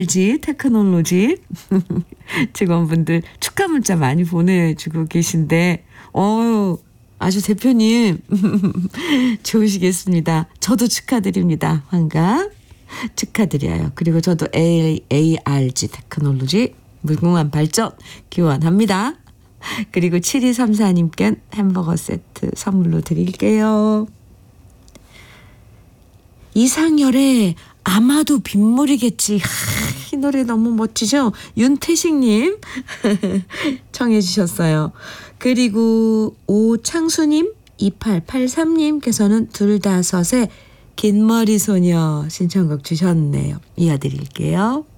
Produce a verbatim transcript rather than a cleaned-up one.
지 테크놀로지 직원분들 축하 문자 많이 보내주고 계신데 어 아주 대표님 좋으시겠습니다. 저도 축하드립니다. 환갑 축하드려요. 그리고 저도 에이알지 테크놀로지 무궁한 발전 기원합니다. 그리고 칠이삼사님께 햄버거 세트 선물로 드릴게요. 이상열의 아마도 빗물이겠지. 하, 이 노래 너무 멋지죠? 윤태식님 청해 주셨어요. 그리고 오창수님, 이팔팔삼님께서는 둘다섯의 긴머리 소녀 신청곡 주셨네요. 이어드릴게요.